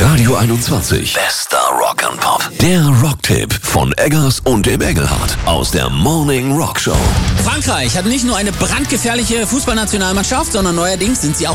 Radio 21. Bester Rock'n'Pop. Der Rocktipp von Eggers und dem Engelhardt aus der Morning Rock Show. Frankreich hat nicht nur eine brandgefährliche Fußballnationalmannschaft, sondern neuerdings sind sie auch